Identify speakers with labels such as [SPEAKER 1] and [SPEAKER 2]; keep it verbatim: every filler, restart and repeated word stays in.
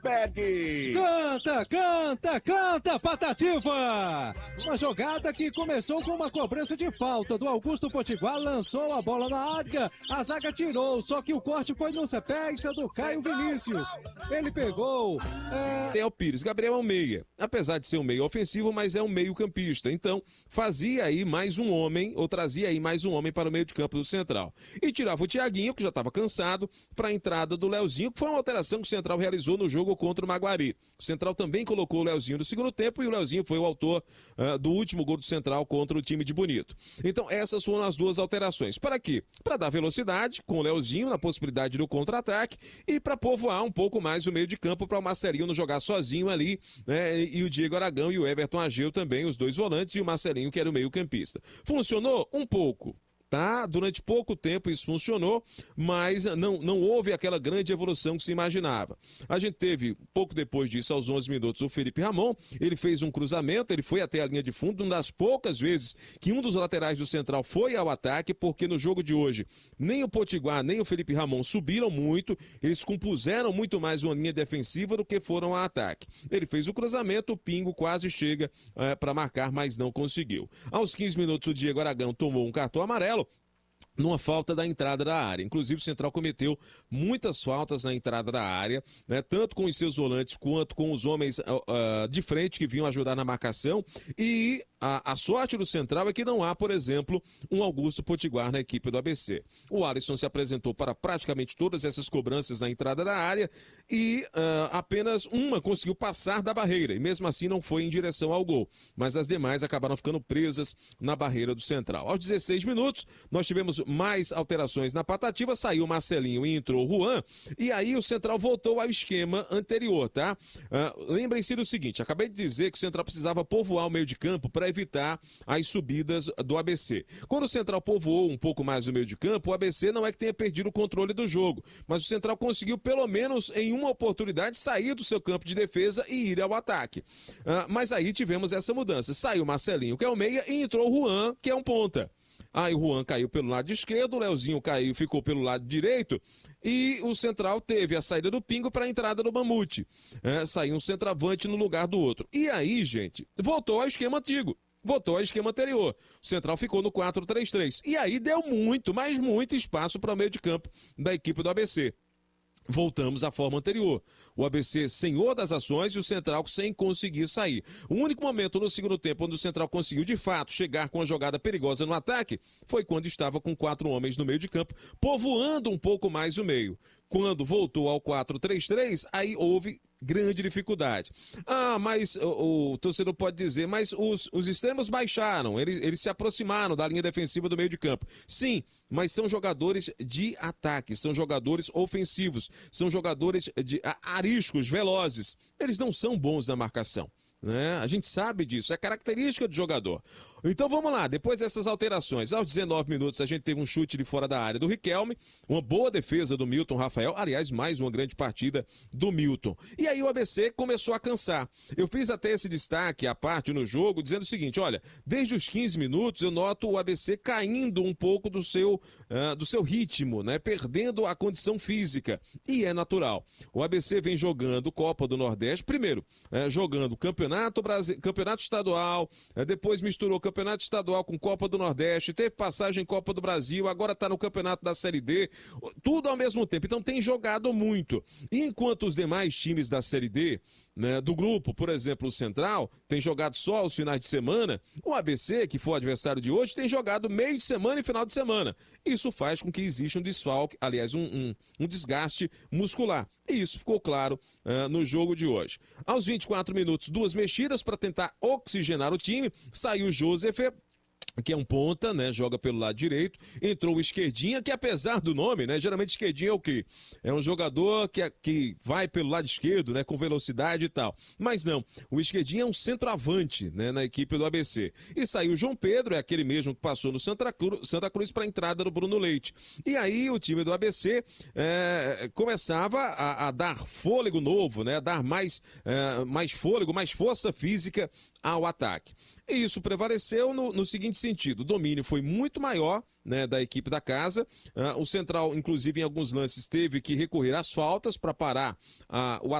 [SPEAKER 1] Rosberg.
[SPEAKER 2] Canta, canta, canta, Patativa! Uma jogada que começou com uma cobrança de falta do Augusto Potiguar, lançou a bola na área, a zaga tirou, só que o corte foi no pés do Caio Vinícius. Ele pegou... É...
[SPEAKER 3] Gabriel Pires. Gabriel é um meia, apesar de ser um meio ofensivo, mas é um meio campista. Então, fazia aí mais um homem, ou trazia aí mais um homem para o meio de campo do Central. E tirava o Thiaguinho, que já estava cansado, para a entrada do Leozinho, que foi uma alteração que o Central realizou no jogo contra o Maguari. O Central também colocou o Leozinho no segundo tempo e o Leozinho foi o autor uh, do último gol do Central contra o time de Bonito. Então, essas foram as duas alterações. Para quê? Para dar velocidade com o Leozinho na possibilidade do contra-ataque e para povoar um pouco mais o meio de campo para o Marcelinho não jogar sozinho ali, né? E o Diego Aragão e o Everton Ageu também, os dois volantes, e o Marcelinho, que era o meio campista. Funcionou? Um pouco. Tá? Durante pouco tempo isso funcionou, mas não, não houve aquela grande evolução que se imaginava. A gente teve, pouco depois disso, aos onze minutos, o Felipe Ramon, ele fez um cruzamento, ele foi até a linha de fundo, uma das poucas vezes que um dos laterais do Central foi ao ataque, porque no jogo de hoje, nem o Potiguar, nem o Felipe Ramon subiram muito, eles compuseram muito mais uma linha defensiva do que foram ao ataque. Ele fez o cruzamento, o Pingo quase chega é, para marcar, mas não conseguiu. Aos quinze minutos, o Diego Aragão tomou um cartão amarelo, numa falta da entrada da área. Inclusive o Central cometeu muitas faltas na entrada da área, né, tanto com os seus volantes quanto com os homens uh, uh, de frente que vinham ajudar na marcação, e a, a sorte do Central é que não há, por exemplo, um Augusto Potiguar na equipe do A B C. O Alisson se apresentou para praticamente todas essas cobranças na entrada da área e uh, apenas uma conseguiu passar da barreira, e mesmo assim não foi em direção ao gol, mas as demais acabaram ficando presas na barreira do Central. Aos dezesseis minutos, nós tivemos mais alterações na Patativa, saiu o Marcelinho e entrou o Juan, e aí o Central voltou ao esquema anterior, tá? Uh, lembrem-se do seguinte, acabei de dizer que o Central precisava povoar o meio de campo para evitar as subidas do A B C. Quando o Central povoou um pouco mais o meio de campo, o A B C não é que tenha perdido o controle do jogo, mas o Central conseguiu pelo menos em uma oportunidade sair do seu campo de defesa e ir ao ataque. Uh, mas aí tivemos essa mudança, saiu o Marcelinho, que é o meia, e entrou o Juan, que é um ponta. Aí o Juan caiu pelo lado esquerdo, o Leozinho caiu, ficou pelo lado direito, e o Central teve a saída do Pingo para a entrada do Mamute. É, saiu um centroavante no lugar do outro. E aí, gente, voltou ao esquema antigo. Voltou ao esquema anterior. O Central ficou no quatro três três. E aí deu muito, mas muito espaço para o meio de campo da equipe do A B C. Voltamos à forma anterior. O A B C senhor das ações e o Central sem conseguir sair. O único momento no segundo tempo onde o Central conseguiu de fato chegar com a jogada perigosa no ataque foi quando estava com quatro homens no meio de campo, povoando um pouco mais o meio. Quando voltou ao quatro três três, aí houve grande dificuldade. Ah, mas o, o torcedor pode dizer, mas os, os extremos baixaram, eles, eles se aproximaram da linha defensiva do meio de campo. Sim, mas são jogadores de ataque, são jogadores ofensivos, são jogadores de ariscos, velozes. Eles não são bons na marcação. Né? A gente sabe disso, é característica do jogador. Então vamos lá, depois dessas alterações, aos dezenove minutos a gente teve um chute de fora da área do Riquelme, uma boa defesa do Milton Rafael, aliás, mais uma grande partida do Milton. E aí o A B C começou a cansar. Eu fiz até esse destaque à parte no jogo, dizendo o seguinte, olha, desde os quinze minutos eu noto o A B C caindo um pouco do seu, uh, do seu ritmo, né? Perdendo a condição física, e é natural. O A B C vem jogando Copa do Nordeste, primeiro, uh, jogando campeonato Campeonato, Brasi... Campeonato Estadual, depois misturou Campeonato Estadual com Copa do Nordeste, teve passagem em Copa do Brasil, agora está no Campeonato da Série D, tudo ao mesmo tempo, então tem jogado muito. E enquanto os demais times da Série D, né, do grupo, por exemplo, o Central, tem jogado só aos finais de semana, o A B C, que foi o adversário de hoje, tem jogado meio de semana e final de semana. Isso faz com que exista um desfalque, aliás, um, um, um desgaste muscular. E isso ficou claro uh, no jogo de hoje. Aos vinte e quatro minutos, duas mexidas para tentar oxigenar o time, saiu o Joseph, que é um ponta, né, joga pelo lado direito, entrou o Esquerdinha, que apesar do nome, né, geralmente Esquerdinha é o quê? É um jogador que, que vai pelo lado esquerdo, né, com velocidade e tal, mas não, o Esquerdinha é um centroavante, né, na equipe do A B C, e saiu o João Pedro, é aquele mesmo que passou no Santa Cruz, Santa Cruz para a entrada do Bruno Leite, e aí o time do A B C é, começava a, a dar fôlego novo, né, a dar mais, é, mais fôlego, mais força física ao ataque. E isso prevaleceu no, no seguinte sentido, o domínio foi muito maior, né, da equipe da casa, uh, o Central, inclusive, em alguns lances, teve que recorrer às faltas para parar uh, o